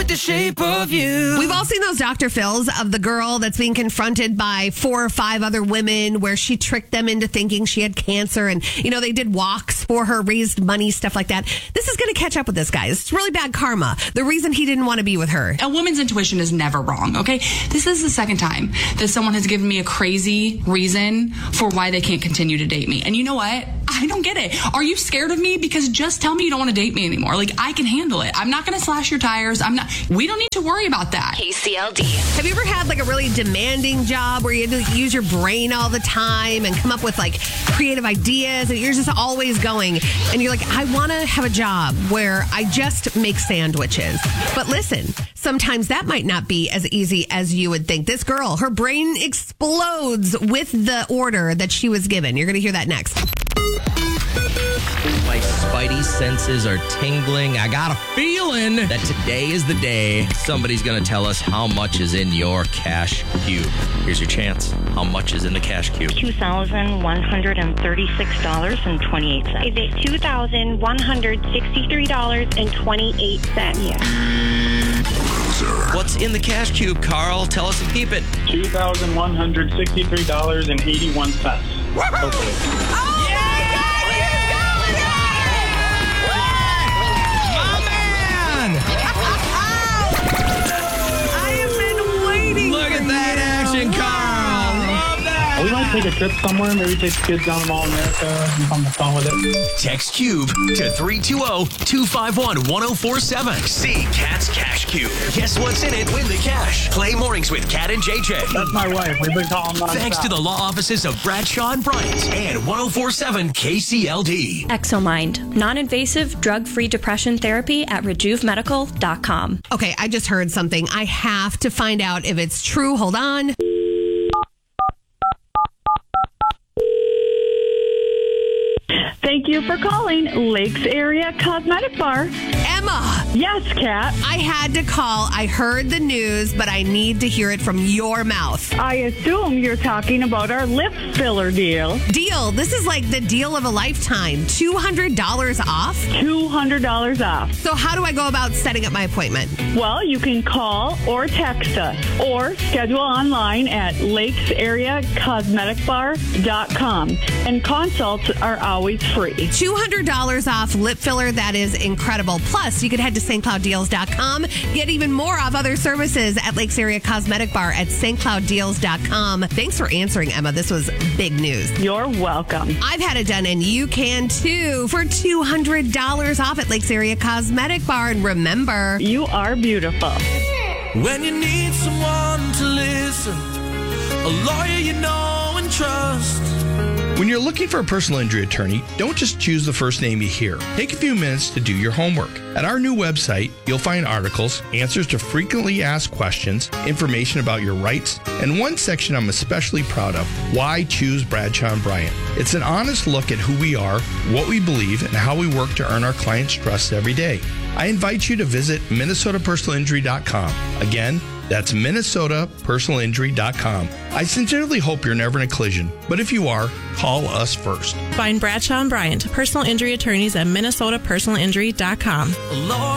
the shape of you. We've all seen those Dr. Phils of the girl that's being confronted by 4 or 5 other women where she tricked them into thinking she had cancer. And, they did walks for her, raised money, stuff like that. This is going to catch up with this guy. It's really bad karma. The reason he didn't want to be with her. A woman's intuition is never wrong, okay? This is the second time that someone has given me a crazy reason for why they can't continue to date me. And you know what? I don't get it. Are you scared of me? Because just tell me you don't want to date me anymore. Like, I can handle it. I'm not going to slash your tires. We don't need to worry about that. KCLD. Have you ever had like a really demanding job where you had to use your brain all the time and come up with like creative ideas and you're just always going and you're like, I want to have a job where I just make sandwiches. But listen, sometimes that might not be as easy as you would think. This girl, her brain explodes with the order that she was given. You're going to hear that next. My spidey senses are tingling. I got a feeling that today is the day somebody's going to tell us how much is in your cash cube. Here's your chance. How much is in the cash cube? $2,136.28. Is it $2,163.28? Yeah. What's in the cash cube, Carl? Tell us and keep it. $2,163.81. Look at that action, Carl. Love that. We might take a trip somewhere. Maybe take the kids down to Mall of America and have fun with it. Text Cube to 320-251-1047. See Kat's Cash Cube. Guess what's in it? Win the cash. Play mornings with Kat and JJ. That's my wife. We've been calling nonstop. Thanks to the law offices of Bradshaw and Bryant and 1047 KCLD. Exomind, non-invasive, drug-free depression therapy at RejuveMedical.com. Okay, I just heard something. I have to find out if it's true. Hold on. Thank you for calling Lakes Area Cosmetic Bar. Emma! Yes, Kat? I had to call. I heard the news, but I need to hear it from your mouth. I assume you're talking about our lip filler deal. Deal? This is like the deal of a lifetime. $200 off? $200 off. So how do I go about setting up my appointment? Well, you can call or text us or schedule online at lakesareacosmeticbar.com. And consults are always free. $200 off lip filler. That is incredible. Plus, you could head to stclouddeals.com. Get even more off other services at Lakes Area Cosmetic Bar at stclouddeals.com. Thanks for answering, Emma. This was big news. You're welcome. I've had it done, and you can too, for $200 off at Lakes Area Cosmetic Bar. And remember, you are beautiful. When you need someone to listen, a lawyer you know and trust. When you're looking for a personal injury attorney, don't just choose the first name you hear. Take a few minutes to do your homework. At our new website, you'll find articles, answers to frequently asked questions, information about your rights, and one section I'm especially proud of, Why Choose Bradshaw & Bryant. It's an honest look at who we are, what we believe, and how we work to earn our clients' trust every day. I invite you to visit MinnesotaPersonalInjury.com. Again, that's MinnesotaPersonalInjury.com. I sincerely hope you're never in a collision, but if you are, call us first. Find Bradshaw & Bryant, personal injury attorneys at MinnesotaPersonalInjury.com.